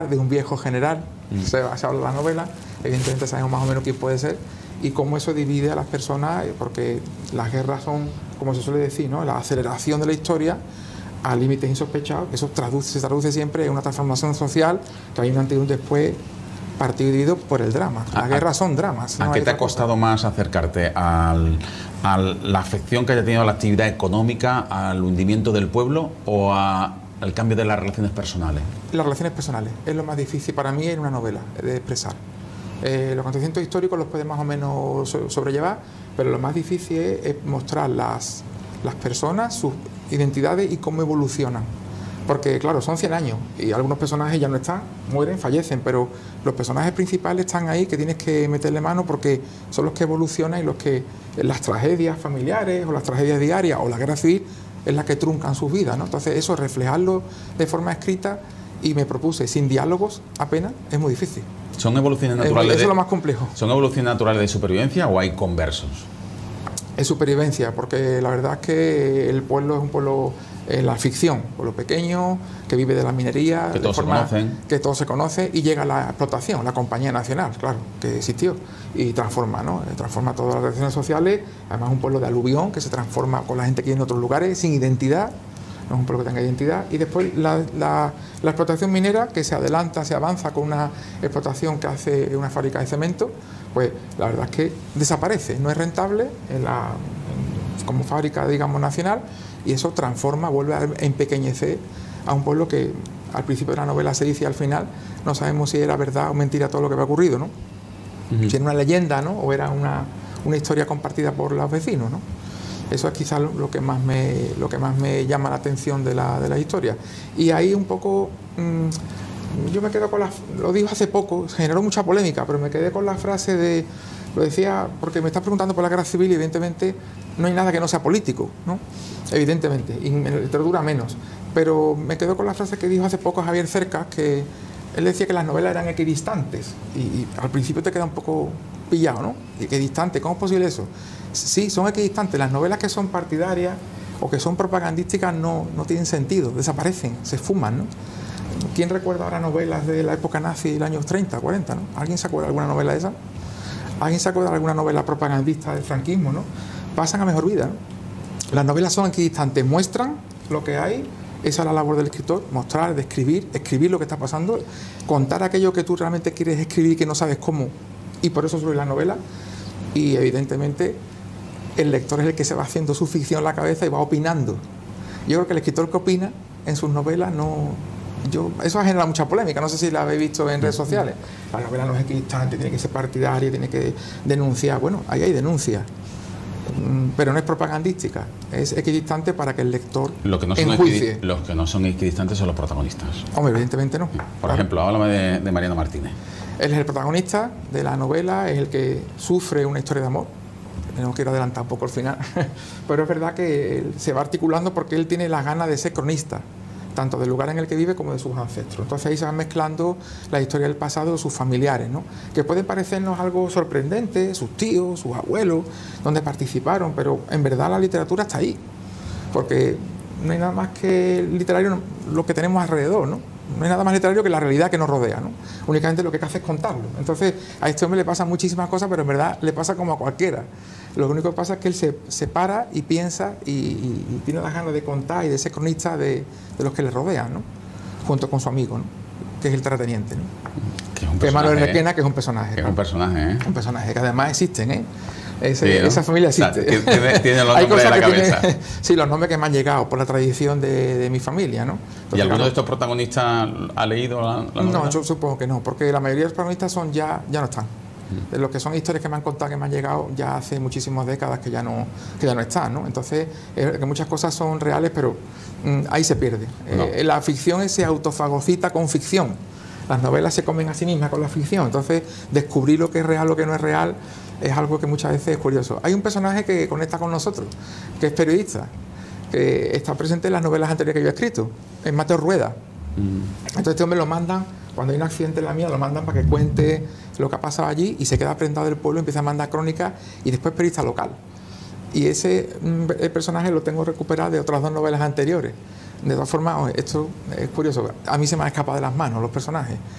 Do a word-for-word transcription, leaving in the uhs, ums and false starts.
de un viejo general, mm. se, se habla de la novela, evidentemente sabemos más o menos quién puede ser, y cómo eso divide a las personas, porque las guerras son, como se suele decir, ¿no?, la aceleración de la historia a límites insospechados. Eso traduce, se traduce siempre en una transformación social, que hay un antes y un después, partido dividido por el drama. Las guerras son dramas. ¿A no qué te ha costado cosa. más acercarte al, a la afección que haya tenido la actividad económica, al hundimiento del pueblo o a, al cambio de las relaciones personales? Las relaciones personales es lo más difícil para mí en una novela de expresar. Eh, los acontecimientos históricos los puedes más o menos sobrellevar, pero lo más difícil es, es mostrar las, las personas, sus identidades y cómo evolucionan. Porque, claro, son cien años y algunos personajes ya no están, mueren, fallecen, pero los personajes principales están ahí, que tienes que meterle mano porque son los que evolucionan y los que las tragedias familiares o las tragedias diarias o la guerra civil es la que truncan sus vidas, ¿no? Entonces, eso, reflejarlo de forma escrita, y me propuse, sin diálogos apenas, es muy difícil. ¿Son evoluciones naturales? Eso de, es lo más complejo. ¿Son evoluciones naturales de supervivencia o hay conversos? Es supervivencia, porque la verdad es que el pueblo es un pueblo, eh, la ficción, un pueblo pequeño, que vive de la minería, que todos de forma, se conocen. Que todos se conoce, y llega la explotación, la compañía nacional, claro, que existió, y transforma, ¿no? Transforma todas las relaciones sociales. Además, un pueblo de aluvión que se transforma con la gente que vive en otros lugares, sin identidad. No es un pueblo que tenga identidad. Y después la, la, la explotación minera, que se adelanta, se avanza con una explotación que hace una fábrica de cemento, pues la verdad es que desaparece, no es rentable en la, en, como fábrica, digamos, nacional, y eso transforma, vuelve a empequeñecer a un pueblo que al principio de la novela se dice y al final no sabemos si era verdad o mentira todo lo que había ocurrido, ¿no? Uh-huh. Si era una leyenda, ¿no?, o era una, una historia compartida por los vecinos, ¿no? Eso es quizás lo que más me, lo que más me llama la atención de la, de la historia. Y ahí un poco, mmm, yo me quedo con la, lo dijo hace poco, generó mucha polémica, pero me quedé con la frase de, lo decía porque me estás preguntando por la guerra civil y evidentemente no hay nada que no sea político, ¿no? Evidentemente, y en la literatura menos. Pero me quedo con la frase que dijo hace poco Javier Cercas, que él decía que las novelas eran equidistantes, y, y al principio te queda un poco pillado, ¿no? Equidistante, ¿cómo es posible eso? Sí, son equidistantes. Las novelas que son partidarias o que son propagandísticas no, no tienen sentido, desaparecen, se esfuman, ¿no? ¿Quién recuerda ahora novelas de la época nazi de los años treinta, cuarenta, ¿no? ¿Alguien se acuerda de alguna novela de esa? ¿Alguien se acuerda de alguna novela propagandista del franquismo, ¿no? Pasan a mejor vida, ¿no? Las novelas son equidistantes, muestran lo que hay. Esa es la labor del escritor, mostrar, describir, escribir lo que está pasando, contar aquello que tú realmente quieres escribir y que no sabes cómo, y por eso surge la novela. Y evidentemente el lector es el que se va haciendo su ficción en la cabeza y va opinando. Yo creo que el escritor que opina en sus novelas no... Yo, eso ha generado mucha polémica, no sé si la habéis visto en redes sociales. La novela no es equidistante, tiene que ser partidaria, tiene que denunciar. Bueno, ahí hay denuncias, pero no es propagandística, es equidistante para que el lector lo que no son enjuicie. Los que no son equidistantes son los protagonistas. Hombre, evidentemente no. Por claro. ejemplo, háblame de, de Mariano Martínez. Él es el protagonista de la novela, es el que sufre una historia de amor. No quiero adelantar un poco el final, pero es verdad que él se va articulando porque él tiene las ganas de ser cronista, tanto del lugar en el que vive como de sus ancestros. Entonces ahí se van mezclando la historia del pasado de sus familiares, ¿no?, que pueden parecernos algo sorprendente, sus tíos, sus abuelos, donde participaron, pero en verdad la literatura está ahí, porque no hay nada más que literario lo que tenemos alrededor, ¿no? No hay nada más literario que la realidad que nos rodea, ¿no? Únicamente lo que hace es contarlo. Entonces, a este hombre le pasan muchísimas cosas, pero en verdad le pasa como a cualquiera. Lo único que pasa es que él se, se para y piensa y, y, y tiene las ganas de contar y de ser cronista de, de los que le rodean, ¿no?, junto con su amigo, ¿no?, que es el terrateniente, ¿no?, que es un que es Manuel ¿eh? Requena, que es un personaje. Que ¿no? es un personaje, ¿eh? Un personaje que además existen, ¿eh? Ese, sí, ¿no? Esa familia existe. O sea, tiene, tiene los Hay nombres de la cabeza. Tiene, sí, los nombres que me han llegado por la tradición de, de mi familia, ¿no? Entonces, ¿y alguno claro, de estos protagonistas ha leído la, la novela? No, yo supongo que no, porque la mayoría de los protagonistas son ya, ya no están. De los que son historias que me han contado, que me han llegado ya hace muchísimas décadas que ya no, que ya no están, ¿no? Entonces, eh, que muchas cosas son reales, pero mm, ahí se pierde. No. Eh, la ficción se autofagocita con ficción. Las novelas se comen a sí mismas con la ficción. Entonces, descubrir lo que es real, lo que no es real, es algo que muchas veces es curioso. Hay un personaje que conecta con nosotros, que es periodista, que está presente en las novelas anteriores que yo he escrito, es Mateo Rueda. Mm. Entonces, este hombre lo mandan, cuando hay un accidente en la mía, lo mandan para que cuente lo que ha pasado allí y se queda prendado del pueblo, empieza a mandar crónicas y después periodista local. Y ese el personaje lo tengo recuperado de otras dos novelas anteriores. De todas formas, esto es curioso, a mí se me ha escapado de las manos los personajes.